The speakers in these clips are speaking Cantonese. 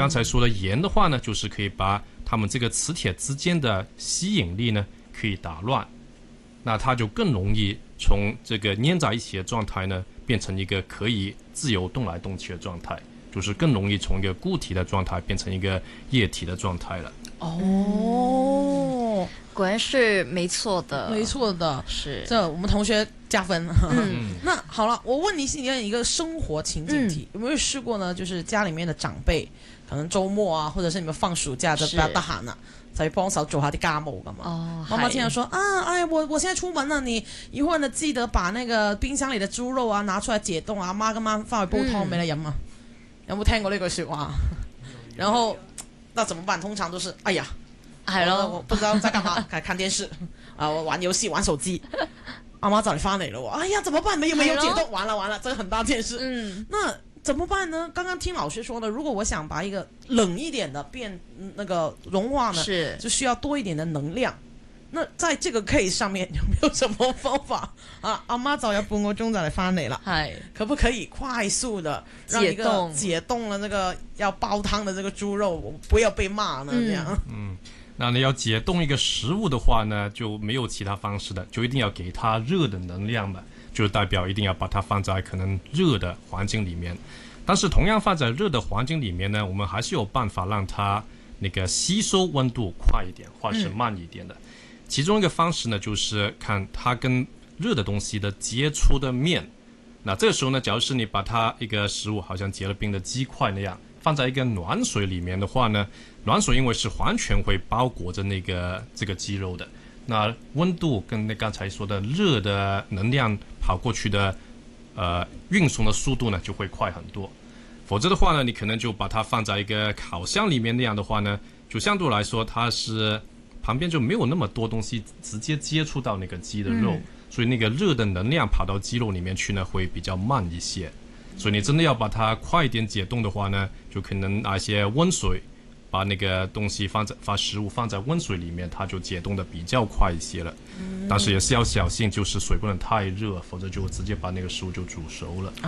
刚才说的盐的话呢，就是可以把它们这个磁铁之间的吸引力呢可以打乱，那它就更容易从这个粘在一起的状态呢变成一个可以自由动来动去的状态，就是更容易从一个固体的状态变成一个液体的状态了。 哦， 果然是没错的， 没错的， 是这我们同学加分。那好了，我问你一个生活情景题，有没有试过呢？就是家里面的长辈，可能周末啊，或者是你们放暑假就比較得閒啦，就要幫手做下啲家務咁嘛。媽媽經常說啊，哎呀，我現在出門了，你一會兒呢記得把那個冰箱裡的豬肉啊拿出來解凍啊，阿媽今晚翻去煲湯俾你飲啊。有冇聽過呢句說話？然後那怎麼辦？通常都是哎呀，係咯，我不知道在幹嘛，看電視啊，我玩遊戲玩手機。阿媽就嚟翻嚟了，哎呀，怎麼辦？沒有解凍，完了，這個很大件事。那怎麼辦呢？剛剛聽老師說的，如果我想把一個冷一點的變那個融化呢， 是就需要多一點的能量。那在這個 case 上面有沒有什麼方法啊？阿媽就有半個鐘就嚟翻嚟啦，可不可以快速的讓一個解凍了那個要煲湯的這個豬肉不要被罵呢？這樣。 那你要解凍一個食物的話呢，就沒有其他方式的，就一定要給它熱的能量嘛，就代表一定要把它放在可能熱的環境裡面。但是同樣放在熱的環境裡面呢，我們還是有辦法讓它那個吸收溫度快一點，或者是慢一點的。其中一個方式呢，就是看它跟熱的東西的接觸的面。那這個時候呢，假如是你把它一個食物好像結了冰的雞塊那樣放在一個暖水裡面的話呢，暖水因為是完全會包裹着這個雞肉的，那溫度跟那剛才說的熱的能量跑過去的運送的速度呢就會快很多。否則的話呢，你可能就把它放在一個烤箱裡面那樣的話呢，就相對來說它是旁邊就沒有那麼多東西直接接觸到那個雞的肉，所以那個熱的能量跑到雞肉裡面去呢會比較慢一些。所以你真的要把它快一點解凍的話呢，就可能拿一些溫水把那個東西把食物放在溫水裡面，它就解凍的比較快一些了。但是也是要小心，就是水不能太熱，否則就直接把那個食物就煮熟了。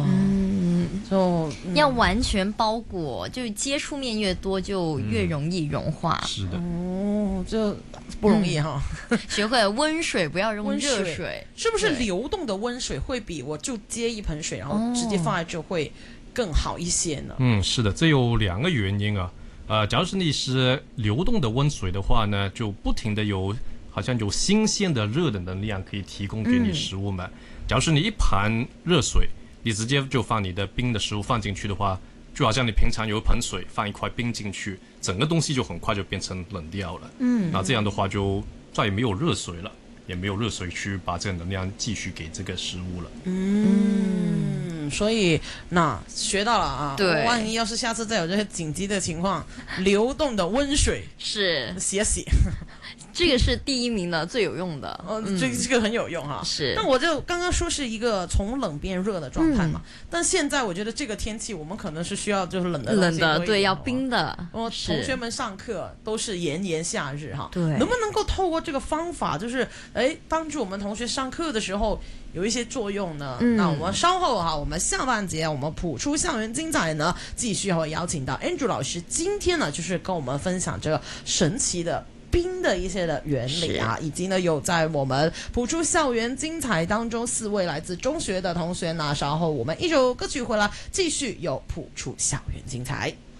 要完全包裹，就接觸面越多就越容易融化。 是的。 這不容易哈。 學會了溫水，不要用熱水。 是不是流動的溫水會比我就接一盆水然後直接放在這會更好一些呢？ 是的，這有兩個原因啊。假如是你是流動的溫水的話呢，就不停的好像有新鮮的熱的能量可以提供給你食物嘛。假如是你一盤熱水，你直接就放你的冰的食物放進去的話，就好像你平常有一盆水放一塊冰進去，整個東西就很快就變成冷掉了。那這樣的話就再也沒有熱水了，也沒有熱水去把這個能量繼續給這個食物了。 所以那學到了啊， 對， 萬一要是下次再有這些緊急的情況，流動的溫水是洗一洗。 這個是第一名的最有用的， 這個很有用哈。 是。 但我就剛剛說是一個從冷變熱的狀態嘛，但現在我覺得這個天氣我們可能是需要就是冷的， 對，要冰的。 同學們上課都是炎炎夏日哈， 對， 能不能夠透過這個方法，就是幫助我們同學上課的時候有一些作用呢？那我們稍後哈，我們下半節我們譜出校園精彩呢，繼續會邀請到 Andrew 老師，今天呢就是跟我們分享這個神奇的冰的一些的原理啊，以及呢有在我們譜出校園精彩當中4位來自中學的同學呢，稍後我們一首歌曲回來繼續有譜出校園精彩。